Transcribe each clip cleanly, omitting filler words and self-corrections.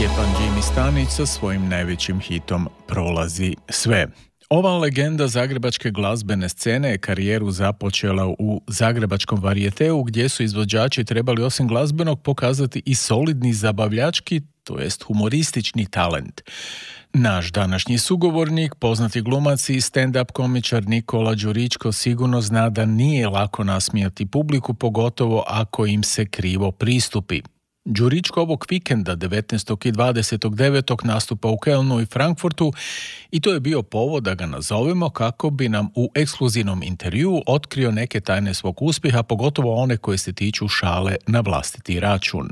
Stjepan Jimmy Stanić sa svojim najvećim hitom Prolazi sve. Ova legenda zagrebačke glazbene scene je karijeru započela u zagrebačkom varijeteu gdje su izvođači trebali osim glazbenog pokazati i solidni zabavljački, to jest humoristični talent. Naš današnji sugovornik, poznati glumac i stand-up komičar Nikola Đuričko sigurno zna da nije lako nasmijati publiku, pogotovo ako im se krivo pristupi. Đuričko ovog vikenda 19. i 29. nastupa u Kölnu i Frankfurtu i to je bio povod da ga nazovemo kako bi nam u ekskluzivnom intervjuu otkrio neke tajne svog uspjeha, pogotovo one koje se tiču šale na vlastiti račun.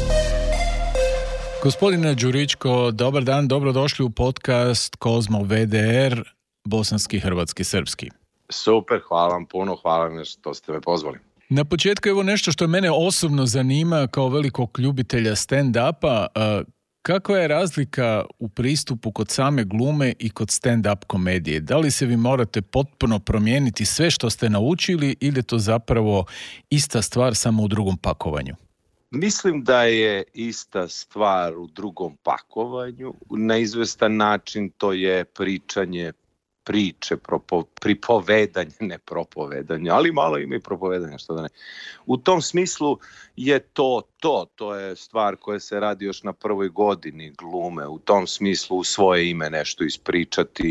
Gospodine Đuričko, dobar dan, dobrodošli u podcast Kozmo VDR, bosanski, hrvatski, srpski. Super, hvala vam puno, hvala vam što ste me pozvali. Na početku evo nešto što mene osobno zanima kao velikog ljubitelja stand-upa. Kakva je razlika u pristupu kod same glume i kod stand-up komedije? Da li se vi morate potpuno promijeniti sve što ste naučili ili je to zapravo ista stvar samo u drugom pakovanju? Mislim da je ista stvar u drugom pakovanju. Na izvestan način to je pričanje priče, pripovedanje, ne propovedanje, ali malo ima i propovedanja, što da ne. U tom smislu je to je stvar koja se radi još na prvoj godini glume, u tom smislu u svoje ime nešto ispričati,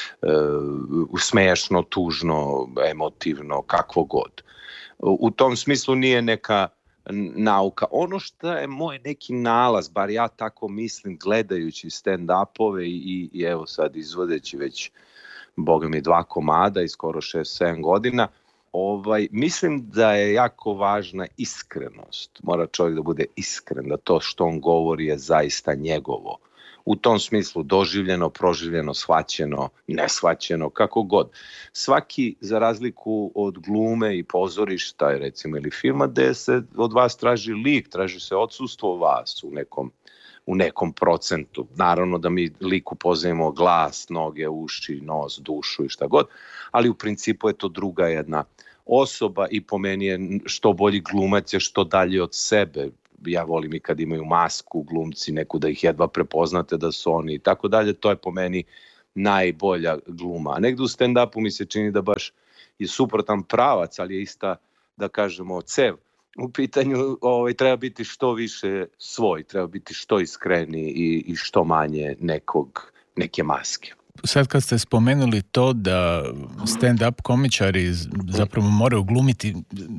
smešno, tužno, emotivno, kakvo god. U tom smislu nije neka nauka. Ono što je moj neki nalaz, bar ja tako mislim gledajući stand-upove i evo sad izvodeći već Boga mi 2 komada i skoro 6-7 godina, mislim da je jako važna iskrenost. Mora čovjek da bude iskren, da to što on govori je zaista njegovo. U tom smislu doživljeno, proživljeno, shvaćeno, neshvaćeno, kako god. Svaki, za razliku od glume i pozorišta, recimo, ili filma, gde se od vas traži lik, traži se odsustvo vas u nekom procentu. Naravno da mi liku pozajemo glas, noge, uši, nos, dušu i šta god, ali u principu je to druga jedna osoba i po meni je što bolji glumac je što dalje od sebe. Ja volim i kad imaju masku glumci, neku da ih jedva prepoznate da su oni i tako dalje, to je po meni najbolja gluma. A negdje u stand-upu mi se čini da baš je suprotan pravac, ali je ista, da kažemo, cev. U pitanju treba biti što više svoj, treba biti što iskreniji i što manje neke maske. Sad kad ste spomenuli to da stand-up komičari zapravo moraju glumiti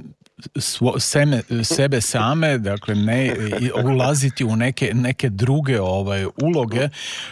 sebe same, dakle ne ulaziti u neke druge uloge.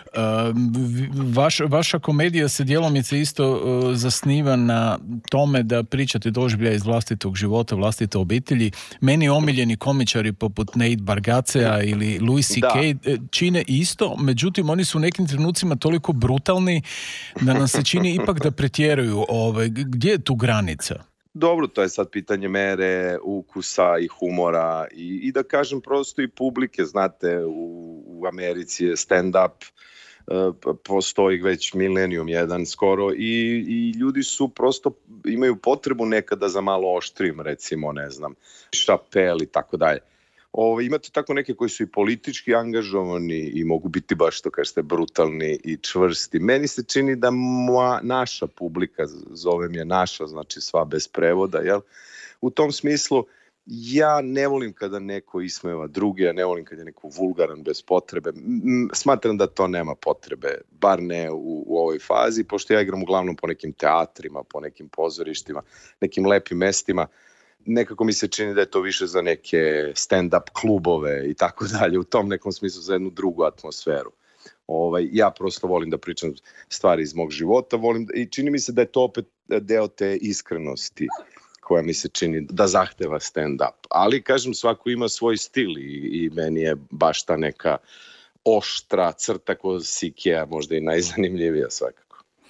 Vaša komedija se djelomice isto zasniva na tome da pričate doživljaje iz vlastitog života, vlastite obitelji. Meni omiljeni komičari poput Nate Bargatzeja ili Louis C.K. čine isto, međutim oni su u nekim trenucima toliko brutalni da nam se čini ipak da pretjeruju. Gdje je tu granica? Dobro, to je sad pitanje mere, ukusa i humora i da kažem prosto i publike. Znate, u Americi je stand-up, postoji već milenijum jedan skoro i ljudi su prosto imaju potrebu nekada za malo oštrim, recimo, ne znam, Chappelle i tako dalje. Imate tako neke koji su i politički angažovani i mogu biti baš to kažete brutalni i čvrsti. Meni se čini da naša publika, zovem je naša, znači sva bez prevoda, jel? U tom smislu ja ne volim kada neko ismeva druge, ja ne volim kada je neko vulgaran bez potrebe. Smatram da to nema potrebe, bar ne u ovoj fazi, pošto ja igram uglavnom po nekim teatrima, po nekim pozorištima, nekim lepim mestima. Nekako mi se čini da je to više za neke stand-up klubove i tako dalje, u tom nekom smislu za jednu drugu atmosferu. Ja prosto volim da pričam stvari iz mog života, i čini mi se da je to opet deo te iskrenosti koja mi se čini da zahteva stand-up. Ali, kažem, svako ima svoj stil i meni je baš ta neka oštra crta kod Sikija možda i najzanimljivija svakako.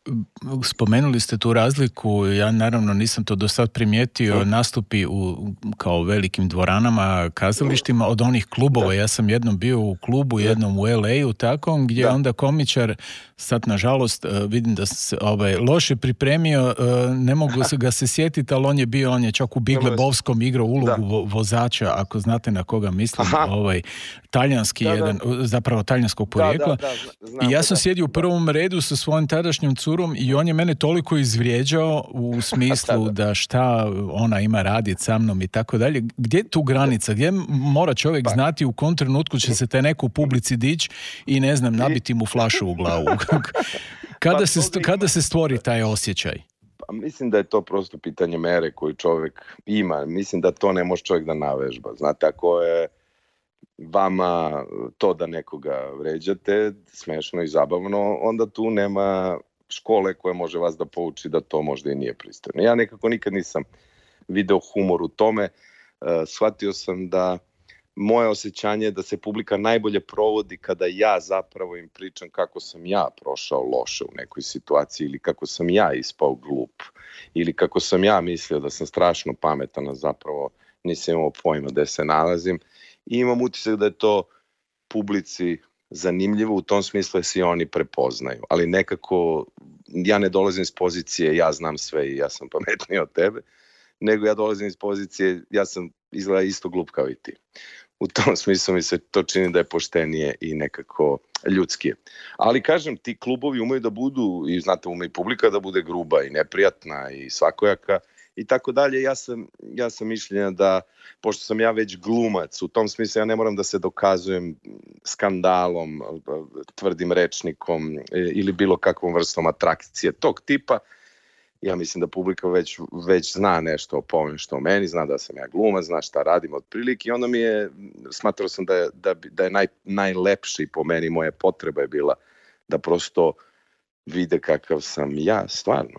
Spomenuli ste tu razliku, ja naravno nisam to do sad primijetio, nastupi kao velikim dvoranama, kazalištima od onih klubova. Ja sam jednom bio u klubu, jednom u LA-u takvom, gdje onda komičar, sad nažalost vidim da se loše pripremio, ne mogu ga se sjetiti, ali on je čak u Big Lebowskom igrao ulogu vozača, ako znate na koga mislim, talijanski jedan, zapravo talijanskog porijekla. I ja sam sjedio u prvom redu sa svojom tadašnjom curom i on je mene toliko izvrijeđao u smislu da šta ona ima raditi sa mnom i tako dalje. Gdje je tu granica? Gdje mora čovjek znati u kom trenutku će se te neko u publici dići i ne znam, nabiti mu flašu u glavu? Kada se stvori taj osjećaj? Pa mislim da je to prosto pitanje mere koju čovjek ima. Mislim da to ne može čovjek da navežba. Znate, ako je vama to da nekoga vređate, smešno i zabavno, onda tu nema škole koja može vas da pouči da to možda i nije pristojno. Ja nekako nikad nisam video humor u tome. Shvatio sam da moje osjećanje je da se publika najbolje provodi kada ja zapravo im pričam kako sam ja prošao loše u nekoj situaciji ili kako sam ja ispao glup ili kako sam ja mislio da sam strašno pametan, a zapravo nisam imao pojma gde se nalazim. I imam utisak da je to publici zanimljivo, u tom smislu je svi oni prepoznaju. Ali nekako ja ne dolazim iz pozicije ja znam sve i ja sam pametniji od tebe, nego ja dolazim iz pozicije ja sam izgleda isto glup kao i ti. U tom smislu mi se to čini da je poštenije i nekako ljudskije. Ali kažem, ti klubovi umeju da budu, i znate, umeju publika da bude gruba i neprijatna i svakojaka, i tako dalje. Ja sam mišljenja da, pošto sam ja već glumac, u tom smislu ja ne moram da se dokazujem skandalom, tvrdim rečnikom ili bilo kakvom vrstom atrakcije tog tipa. Ja mislim da publika već zna nešto o pome što o meni, zna da sam ja glumac, zna šta radim otprilike i onda smatrao sam da je najlepši po meni, moja potreba je bila da prosto vide kakav sam ja stvarno.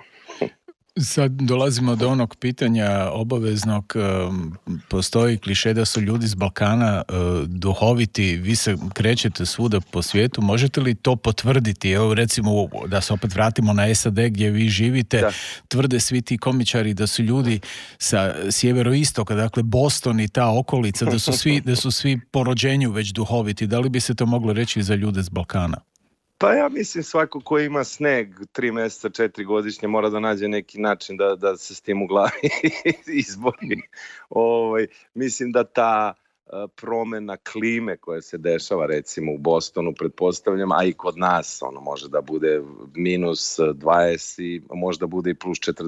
Sad dolazimo do onog pitanja obaveznog, postoji kliše da su ljudi s Balkana duhoviti, vi se krećete svuda po svijetu, možete li to potvrditi? Evo recimo da se opet vratimo na SAD gdje vi živite, tvrde svi ti komičari da su ljudi sa sjeveroistoka, dakle Boston i ta okolica, da su svi po rođenju već duhoviti. Da li bi se to moglo reći za ljude s Balkana? Pa ja mislim svako ko ima sneg 3 mjeseca, 4 godišnje mora da nađe neki način da se s tim u glavi izbori. Mislim da ta promjena klime koja se dešava recimo u Bostonu, pretpostavljam, a i kod nas može da bude -20 i možda bude i +40